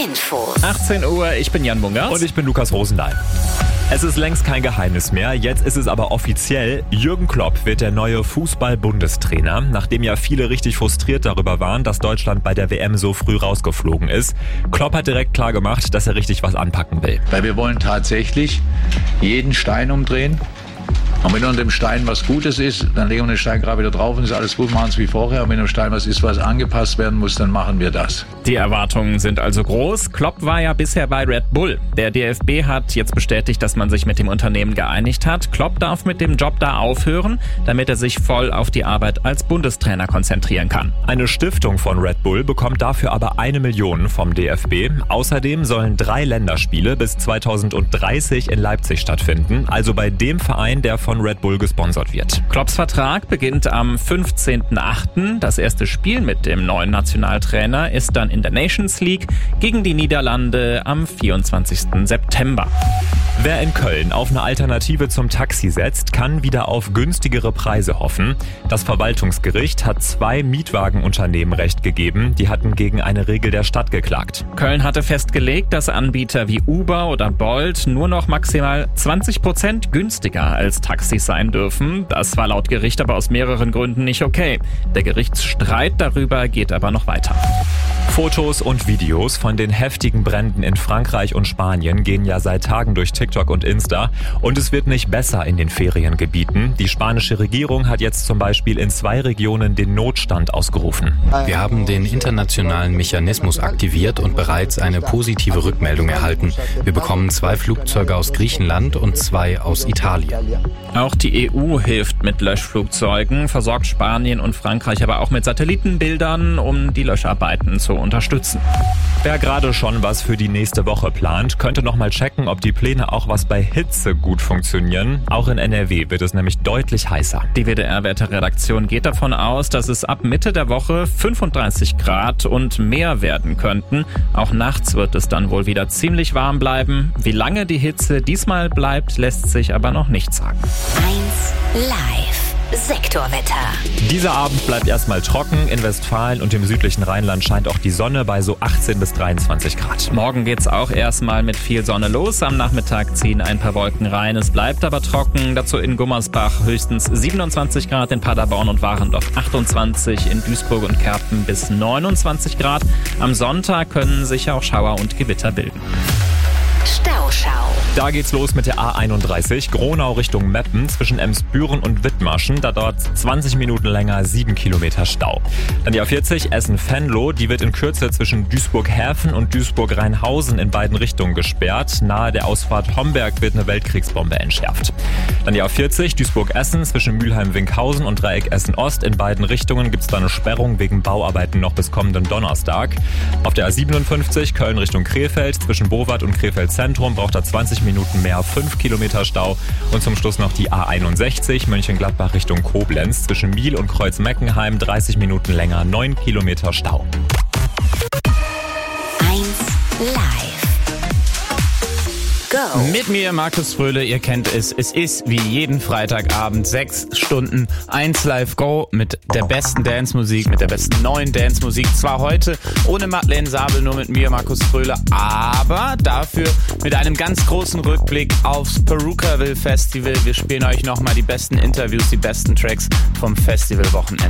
Infos. 18 Uhr, ich bin Jan Bungert. Und ich bin Lukas Rosendahl. Es ist längst kein Geheimnis mehr, jetzt ist es aber offiziell. Jürgen Klopp wird der neue Fußball-Bundestrainer, nachdem ja viele richtig frustriert darüber waren, dass Deutschland bei der WM so früh rausgeflogen ist. Klopp hat direkt klar gemacht, dass er richtig was anpacken will. Weil wir wollen tatsächlich jeden Stein umdrehen. Und wenn unter dem Stein was Gutes ist, dann legen wir den Stein gerade wieder drauf und ist alles gut, machen es wie vorher. Und wenn unter dem Stein was ist, was angepasst werden muss, dann machen wir das. Die Erwartungen sind also groß. Klopp war ja bisher bei Red Bull. Der DFB hat jetzt bestätigt, dass man sich mit dem Unternehmen geeinigt hat. Klopp darf mit dem Job da aufhören, damit er sich voll auf die Arbeit als Bundestrainer konzentrieren kann. Eine Stiftung von Red Bull bekommt dafür aber 1 Million vom DFB. Außerdem sollen 3 Länderspiele bis 2030 in Leipzig stattfinden, also bei dem Verein, der von Red Bull gesponsert wird. Klopps Vertrag beginnt am 15.08. Das erste Spiel mit dem neuen Nationaltrainer ist dann in der Nations League gegen die Niederlande am 24. September. Wer in Köln auf eine Alternative zum Taxi setzt, kann wieder auf günstigere Preise hoffen. Das Verwaltungsgericht hat 2 Mietwagenunternehmen Recht gegeben. Die hatten gegen eine Regel der Stadt geklagt. Köln hatte festgelegt, dass Anbieter wie Uber oder Bolt nur noch maximal 20% günstiger als Taxis sein dürfen. Das war laut Gericht aber aus mehreren Gründen nicht okay. Der Gerichtsstreit darüber geht aber noch weiter. Fotos und Videos von den heftigen Bränden in Frankreich und Spanien gehen ja seit Tagen durch TikTok und Insta. Und es wird nicht besser in den Feriengebieten. Die spanische Regierung hat jetzt zum Beispiel in 2 Regionen den Notstand ausgerufen. Wir haben den internationalen Mechanismus aktiviert und bereits eine positive Rückmeldung erhalten. Wir bekommen 2 Flugzeuge aus Griechenland und 2 aus Italien. Auch die EU hilft mit Löschflugzeugen, versorgt Spanien und Frankreich aber auch mit Satellitenbildern, um die Löscharbeiten zu unterstützen. Wer gerade schon was für die nächste Woche plant, könnte noch mal checken, ob die Pläne auch was bei Hitze gut funktionieren. Auch in NRW wird es nämlich deutlich heißer. Die WDR-Wetterredaktion geht davon aus, dass es ab Mitte der Woche 35 Grad und mehr werden könnten. Auch nachts wird es dann wohl wieder ziemlich warm bleiben. Wie lange die Hitze diesmal bleibt, lässt sich aber noch nicht sagen. 1 Live. Sektorwetter. Dieser Abend bleibt erstmal trocken. In Westfalen und im südlichen Rheinland scheint auch die Sonne bei so 18 bis 23 Grad. Morgen geht's auch erstmal mit viel Sonne los. Am Nachmittag ziehen ein paar Wolken rein. Es bleibt aber trocken. Dazu in Gummersbach höchstens 27 Grad, in Paderborn und Warendorf 28, in Duisburg und Kerpen bis 29 Grad. Am Sonntag können sich auch Schauer und Gewitter bilden. Stauschau. Da geht's los mit der A31, Gronau Richtung Meppen zwischen Emsbüren und Wittmarschen. Da dauert 20 Minuten länger, 7 Kilometer Stau. Dann die A40 Essen-Venlo, die wird in Kürze zwischen Duisburg-Häfen und Duisburg-Rheinhausen in beiden Richtungen gesperrt. Nahe der Ausfahrt Homberg wird eine Weltkriegsbombe entschärft. Dann die A40 Duisburg-Essen zwischen Mülheim-Winkhausen und Dreieck Essen-Ost. In beiden Richtungen gibt's da eine Sperrung wegen Bauarbeiten noch bis kommenden Donnerstag. Auf der A57 Köln Richtung Krefeld zwischen Bowart und Krefeld Zentrum braucht er 20 Minuten mehr, 5 Kilometer Stau. Und zum Schluss noch die A61 Mönchengladbach Richtung Koblenz zwischen Miel und Kreuz-Meckenheim 30 Minuten länger, 9 Kilometer Stau. 1 Live. Go. Mit mir, Markus Fröhle, ihr kennt es. Es ist wie jeden Freitagabend 6 Stunden 1 Live Go mit der besten Dance-Musik, mit der besten neuen Dance-Musik. Zwar heute ohne Madeleine Sabel, nur mit mir, Markus Fröhle, aber dafür mit einem ganz großen Rückblick aufs Perukaville Festival. Wir spielen euch nochmal die besten Interviews, die besten Tracks vom Festivalwochenende.